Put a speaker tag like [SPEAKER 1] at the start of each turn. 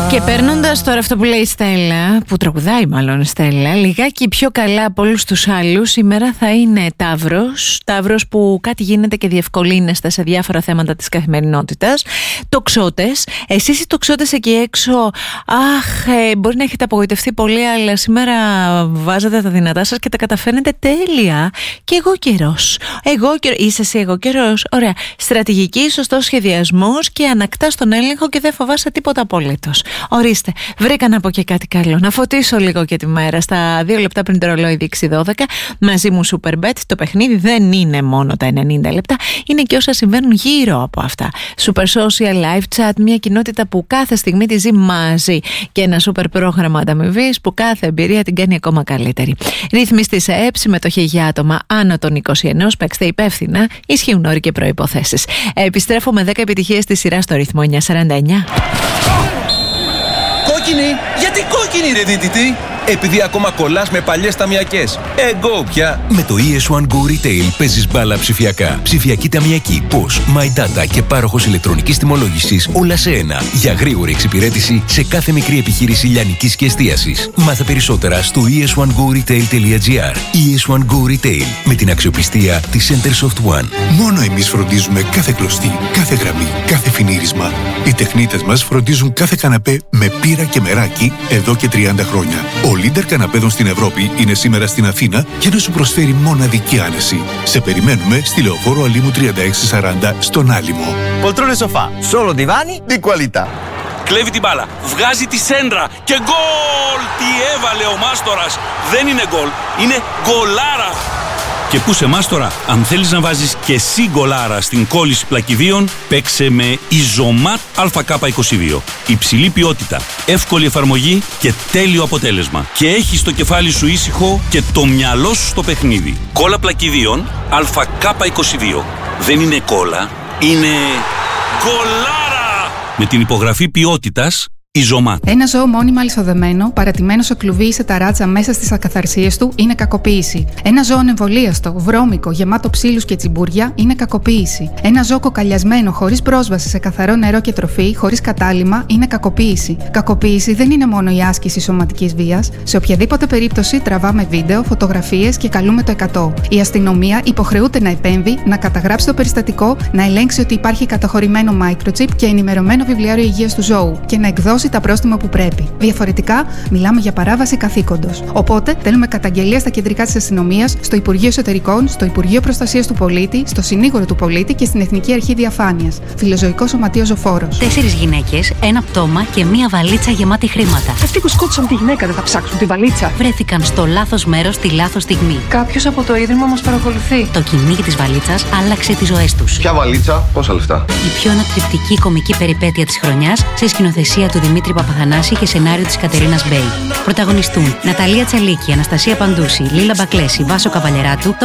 [SPEAKER 1] Και παίρνοντας τώρα αυτό που λέει η Στέλλα, που τραγουδάει μάλλον η Στέλλα, λιγάκι πιο καλά από όλους τους άλλους, σήμερα θα είναι Ταύρος. Ταύρος που κάτι γίνεται και διευκολύνεστε σε διάφορα θέματα της καθημερινότητας. Τοξότες. Εσείς οι τοξότες εκεί έξω, μπορεί να έχετε απογοητευτεί πολύ, αλλά σήμερα βάζετε τα δυνατά σας και τα καταφέρνετε τέλεια. Και εγώ καιρός. Είσαι εσύ εγώ καιρός. Ωραία. Στρατηγική, σωστός σχεδιασμός και ανακτάς τον έλεγχο και δεν φοβάσαι τίποτα απολύτως. Ορίστε, βρήκα να πω και κάτι καλό. Να φωτίσω λίγο και τη μέρα. Στα 2 λεπτά πριν το ρολόι δείξει 12, μαζί μου Superbet. Το παιχνίδι δεν είναι μόνο τα 90 λεπτά, είναι και όσα συμβαίνουν γύρω από αυτά. Super social, live chat, μια κοινότητα που κάθε στιγμή τη ζει μαζί. Και ένα super πρόγραμμα ανταμοιβής που κάθε εμπειρία την κάνει ακόμα καλύτερη. Ρύθμιστη σε ΕΕΠ, συμμετοχή για άτομα άνω των 21, παίξτε υπεύθυνα, ισχύουν όροι και προϋποθέσεις. Επιστρέφω με 10 επιτυχίες στη σειρά στο ρυθμό 949.
[SPEAKER 2] Κόκκινη! Γιατί κόκκινη ρε δίτητη! Επειδή ακόμα κολλάς με παλιές ταμιακές. Εγώ πια!
[SPEAKER 3] Με το ES1 Go Retail παίζεις μπάλα ψηφιακά. Ψηφιακή ταμιακή, POS, My Data και πάροχος ηλεκτρονικής τιμολόγησης, όλα σε ένα. Για γρήγορη εξυπηρέτηση σε κάθε μικρή επιχείρηση λιανικής και εστίασης. Μάθε περισσότερα στο es1goretail.gr. ES1 Go Retail, με την αξιοπιστία της Centersoft One.
[SPEAKER 4] Μόνο εμείς φροντίζουμε κάθε κλωστή, κάθε γραμμή, κάθε φινίρισμα. Οι τεχνίτες μας φροντίζουν κάθε καναπέ με πύρα και μεράκι εδώ και 30 χρόνια. Ο Leader καναπέδων στην Ευρώπη είναι σήμερα στην Αθήνα για να σου προσφέρει μοναδική άνεση. Σε περιμένουμε στη Λεωφόρο Αλήμου 3640 στον Άλυμο.
[SPEAKER 5] Poltrone sofà, solo divani di qualità.
[SPEAKER 6] Κλέβει την μπάλα, βγάζει τη σέντρα και γκολ! Τι έβαλε ο Μάστορας! Δεν είναι γκολ, είναι γκολάρα! Και πού σε Μάστορα, αν θέλεις να βάζεις και εσύ γκολάρα στην κόλληση πλακιδίων, παίξε με Ιζωμάτ ΑΚ22. Υψηλή ποιότητα, εύκολη εφαρμογή και τέλειο αποτέλεσμα. Και έχεις το κεφάλι σου ήσυχο και το μυαλό σου στο παιχνίδι. Κόλλα πλακιδίων ΑΚ22. Δεν είναι κόλλα, είναι γκολάρα! Με την υπογραφή ποιότητας Ιζωμάτ.
[SPEAKER 7] Ένα ζώο μόνιμα αλυσοδεμένο, παρατημένο σε κλουβί ή σε ταράτσα μέσα στις ακαθαρσίες του είναι κακοποίηση. Ένα ζώο εμβολίαστο, βρώμικο, γεμάτο ψήλους και τσιμπούρια είναι κακοποίηση. Ένα ζώο κοκαλιασμένο, χωρίς πρόσβαση σε καθαρό νερό και τροφή, χωρίς κατάλυμμα, είναι κακοποίηση. Κακοποίηση δεν είναι μόνο η άσκηση σωματικής βίας. Σε οποιαδήποτε περίπτωση τραβάμε βίντεο, φωτογραφίες και καλούμε το 100. Η αστυνομία υποχρεούται να επέμβει, να καταγράψει το περιστατικό, να ελέγξει ότι υπάρχει καταχωρημένο microchip και ενημερωμένο βιβλιάριο υγείας του ζώου και να εκδώσει τα πρόστιμα που πρέπει. Διαφορετικά, μιλάμε για παράβαση καθήκοντος. Οπότε, στέλνουμε καταγγελία στα κεντρικά της αστυνομίας, στο Υπουργείο Εσωτερικών, στο Υπουργείο Προστασίας του Πολίτη, στο Συνήγορο του Πολίτη και στην Εθνική Αρχή Διαφάνειας. Φιλοζωικό Σωματείο Ζωφόρος.
[SPEAKER 8] 4 γυναίκες, ένα πτώμα και μία βαλίτσα γεμάτη χρήματα.
[SPEAKER 9] Αυτοί που σκότωσαν τη γυναίκα δεν θα ψάξουν τη βαλίτσα.
[SPEAKER 8] Βρέθηκαν στο λάθος μέρος τη λάθος στιγμή.
[SPEAKER 9] Κάποιος από το ίδρυμα μας παρακολουθεί.
[SPEAKER 8] Το κυνήγι της βαλίτσας άλλαξε τις ζωές τους.
[SPEAKER 5] Ποια βαλίτσα, πόσα λεφτά?
[SPEAKER 8] Η πιο ανατριπτική κομική περιπέτεια της χρονιάς, σε σκηνοθεσία του Δημήτρη Παπαθανάση και σενάριο της Κατερίνας Μπέι. Πρωταγωνιστούν Ναταλία Τσαλίκη, Αναστασία Παντούση, Λίλα Μπακλέση, Βάσο Καβαλιεράτου.